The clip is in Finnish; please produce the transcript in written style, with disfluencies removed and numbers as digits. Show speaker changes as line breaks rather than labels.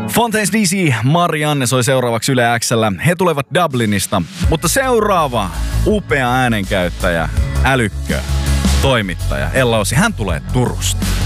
Fontaines DC, Marianne soi seuraavaksi Yle X:llä. He tulevat Dublinista, mutta seuraava upea äänenkäyttäjä, älykkö, toimittaja Ella Ossi, hän tulee Turusta.